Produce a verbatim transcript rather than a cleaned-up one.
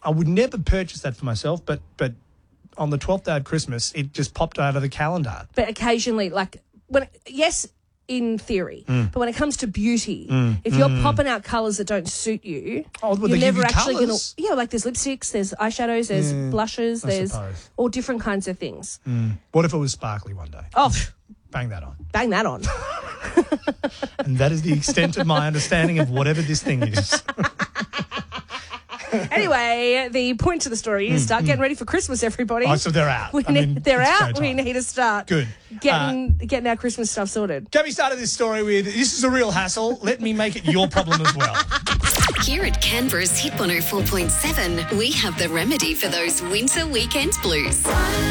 I would never purchase that for myself, but but on the twelfth day of Christmas, it just popped out of the calendar. But occasionally, like, when yes, in theory, Mm. but when it comes to beauty, Mm. if you're Mm. popping out colours that don't suit you, Oh, well, you're they give never you actually going to... colours? Yeah, like there's lipsticks, there's eyeshadows, there's Yeah, blushes, I there's suppose. all different kinds of things. Mm. What if it was sparkly one day? Oh, pff, Bang that on. bang that on. And that is the extent of my understanding of whatever this thing is. Anyway, the point to the story is start getting ready for Christmas, everybody. Oh, so they're out. We I need, mean, they're it's out. go We time. need to start Good. getting getting our Christmas stuff sorted. Gabby started this story with, this is a real hassle. Let me make it your problem as well. Here at Canberra's Hit one oh four point seven, we have the remedy for those winter weekend blues.